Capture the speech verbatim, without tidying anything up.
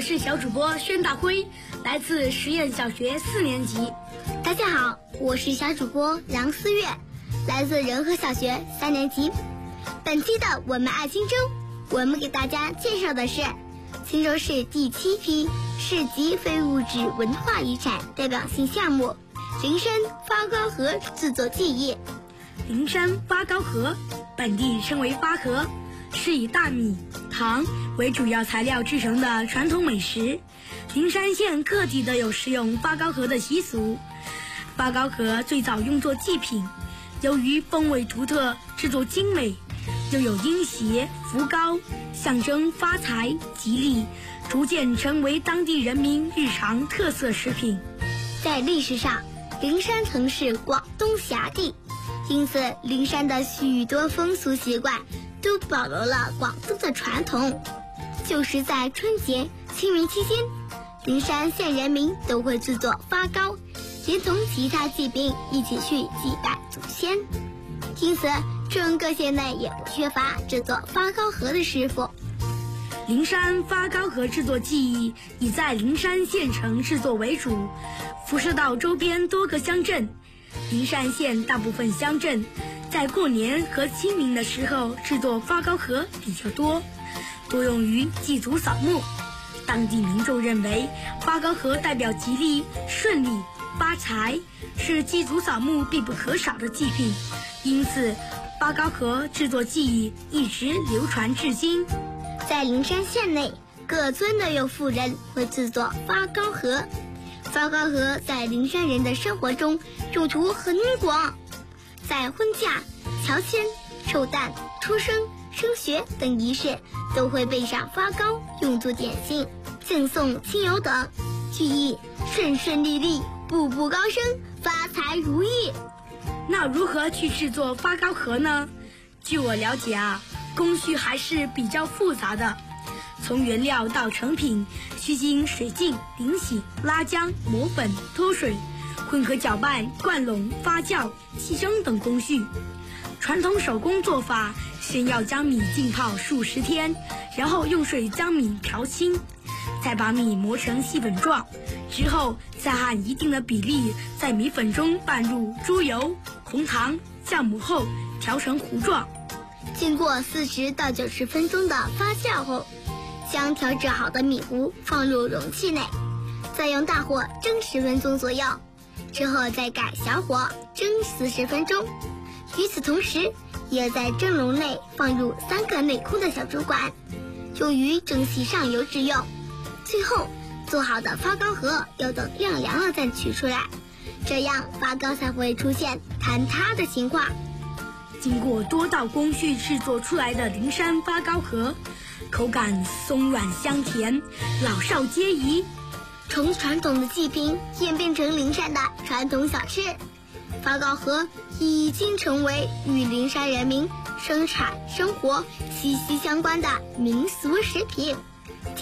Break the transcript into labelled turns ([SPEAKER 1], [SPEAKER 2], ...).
[SPEAKER 1] 是小主播宣大辉，来自实验小学四年级。
[SPEAKER 2] 大家好，我是小主播梁思月，来自仁和小学三年级。本期的我们爱青州，我们给大家介绍的是青州市第七批市级非物质文化遗产代表性项目灵山发糕盒制作技艺。
[SPEAKER 1] 灵山发糕盒，本地称为发盒，是以大米、糖为主要材料制成的传统美食。灵山县各地都有食用发糕盒的习俗。发糕盒最早用作祭品，由于风味独特，制作精美，又有鹰邪、福糕，象征发财吉利，逐渐成为当地人民日常特色食品。
[SPEAKER 2] 在历史上，灵山曾是广东辖地，因此灵山的许多风俗习惯都保留了广东的传统。就是在春节、清明期间，灵山县人民都会制作发糕，连同其他祭品一起去祭拜祖先。因此整个县内也不缺乏制作发糕盒的师傅。
[SPEAKER 1] 灵山发糕盒制作技艺以在灵山县城制作为主，辐射到周边多个乡镇。灵山县大部分乡镇在过年和清明的时候制作发糕盒比较多，多用于祭祖扫墓。当地民众认为发糕盒代表吉利、顺利、发财，是祭祖扫墓必不可少的祭品，因此发糕盒制作技艺一直流传至今。
[SPEAKER 2] 在灵山县内，各村都有妇人会制作发糕盒。发糕盒在灵山人的生活中用途很广，在婚嫁、乔迁、寿诞、出生、升学等仪式都会备上发糕，用作点心、赠送亲友等，寓意顺顺利利、步步高升、发财如意。
[SPEAKER 1] 那如何去制作发糕盒呢？据我了解啊，工序还是比较复杂的。从原料到成品，需经水浸、淋洗、拉浆、磨粉、脱水、混合搅拌、灌笼、发酵、气蒸等工序。传统手工做法，先要将米浸泡数十天，然后用水将米调轻，再把米磨成细粉状，之后再按一定的比例在米粉中拌入猪油、红糖，酵母后调成糊状。
[SPEAKER 2] 经过四十到九十分钟的发酵后，将调制好的米糊放入容器内，再用大火蒸十分钟左右，之后再改小火蒸四十分钟。与此同时，也在蒸笼内放入三个内空的小主管，用于蒸洗上油之用。最后，做好的发糕盒要等晾凉了再取出来，这样发糕才会出现坍塌的情况。
[SPEAKER 1] 经过多道工序制作出来的灵山发糕盒，口感松软香甜，老少皆宜。
[SPEAKER 2] 从传统的祭品演变成灵山的传统小吃，发糕盒已经成为与灵山人民生产生活息息相关的民俗食品。